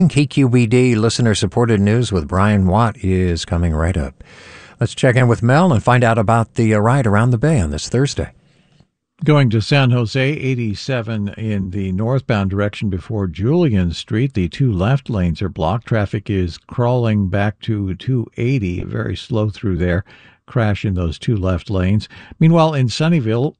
KQED listener-supported news with Brian Watt is coming right up. Let's check in with Mel and find out about the ride around the bay on this Thursday. Going to San Jose, 87 in the northbound direction before Julian Street. The two left lanes are blocked. Traffic is crawling back to 280, very slow through there. Crash in those two left lanes. Meanwhile, in Sunnyvale,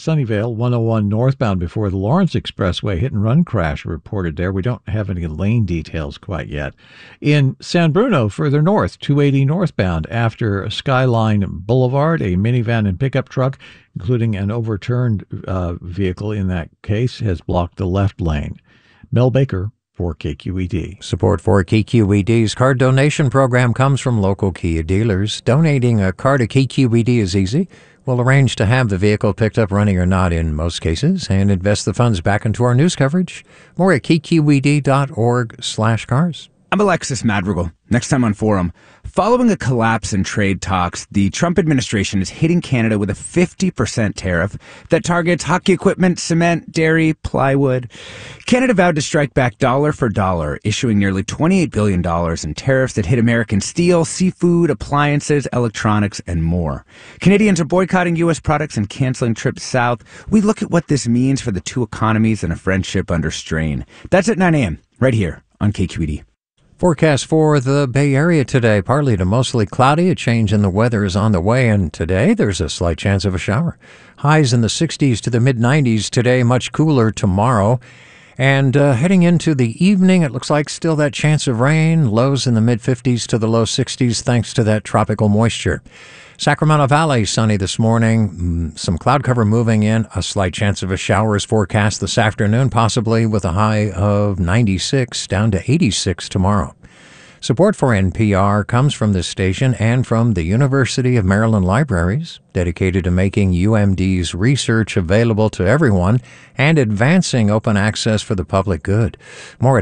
101 northbound before the Lawrence Expressway, hit-and-run crash reported there. We don't have any lane details quite yet. In San Bruno, further north, 280 northbound after Skyline Boulevard, a minivan and pickup truck, including an overturned vehicle in that case, has blocked the left lane. Mel Baker for KQED. Support for KQED's card donation program comes from local Kia dealers. Donating a car to KQED is easy. We'll arrange to have the vehicle picked up running or not in most cases and invest the funds back into our news coverage. More at kqed.org/cars. I'm Alexis Madrigal. Next time on Forum, following a collapse in trade talks, the Trump administration is hitting Canada with a 50% tariff that targets hockey equipment, cement, dairy, plywood. Canada vowed to strike back dollar for dollar, issuing nearly $28 billion in tariffs that hit American steel, seafood, appliances, electronics, and more. Canadians are boycotting U.S. products and canceling trips south. We look at what this means for the two economies and a friendship under strain. That's at 9 a.m. right here on KQED. Forecast for the Bay Area today, partly to mostly cloudy. A change in the weather is on the way, and today there's a slight chance of a shower. Highs in the 60s to the mid-90s today, much cooler tomorrow. And heading into the evening, it looks like still that chance of rain. Lows in the mid-50s to the low 60s thanks to that tropical moisture. Sacramento Valley, sunny this morning. Some cloud cover moving in. A slight chance of a shower is forecast this afternoon, possibly with a high of 96 down to 86 tomorrow. Support for NPR comes from this station and from the University of Maryland Libraries, dedicated to making UMD's research available to everyone and advancing open access for the public good. More at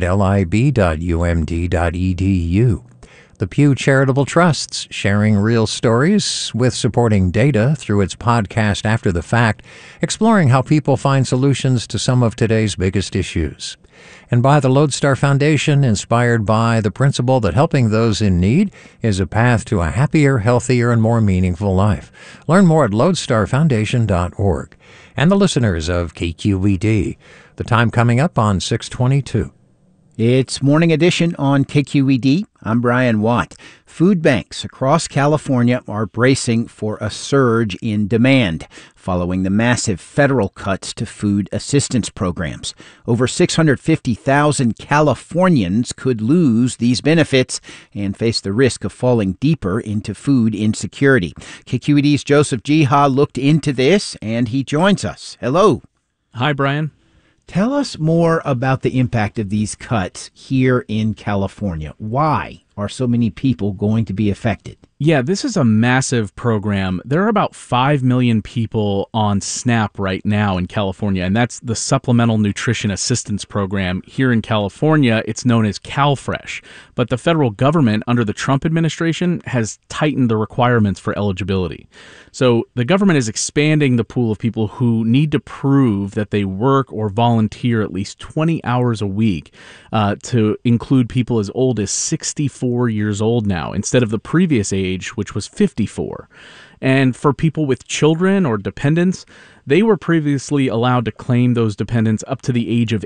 lib.umd.edu. The Pew Charitable Trusts, sharing real stories with supporting data through its podcast After the Fact, exploring how people find solutions to some of today's biggest issues. And by the Lodestar Foundation, inspired by the principle that helping those in need is a path to a happier, healthier, and more meaningful life. Learn more at lodestarfoundation.org. And the listeners of KQED. The time coming up on 622. It's Morning Edition on KQED. I'm Brian Watt. Food banks across California are bracing for a surge in demand following the massive federal cuts to food assistance programs. Over 650,000 Californians could lose these benefits and face the risk of falling deeper into food insecurity. KQED's Joseph Jiha looked into this, and he joins us. Hello. Hi, Brian. Tell us more about the impact of these cuts here in California. Why are so many people going to be affected? Yeah, this is a massive program. There are about 5 million people on SNAP right now in California, and that's the Supplemental Nutrition Assistance Program. Here in California, it's known as CalFresh. But the federal government, under the Trump administration, has tightened the requirements for eligibility. So the government is expanding the pool of people who need to prove that they work or volunteer at least 20 hours a week to include people as old as 64 years old now, instead of the previous age, which was 54. And for people with children or dependents, they were previously allowed to claim those dependents up to the age of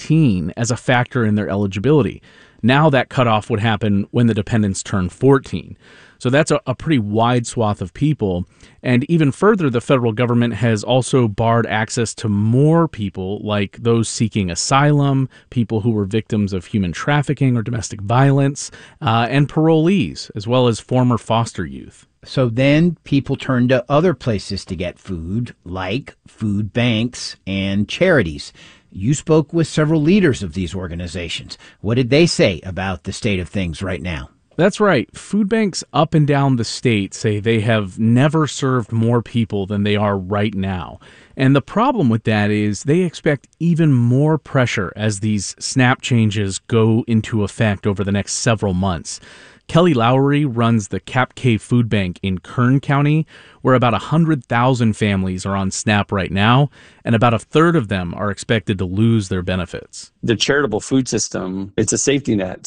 18 as a factor in their eligibility. Now that cutoff would happen when the dependents turn 14. So that's a pretty wide swath of people. And even further, the federal government has also barred access to more people, like those seeking asylum, people who were victims of human trafficking or domestic violence, and parolees, as well as former foster youth. So then people turn to other places to get food, like food banks and charities. You spoke with several leaders of these organizations. What did they say about the state of things right now? That's right. Food banks up and down the state say they have never served more people than they are right now. And the problem with that is they expect even more pressure as these SNAP changes go into effect over the next several months. Kelly Lowry runs the Cap Cave Food Bank in Kern County, where about 100,000 families are on SNAP right now, and about a third of them are expected to lose their benefits. The charitable food system, it's a safety net.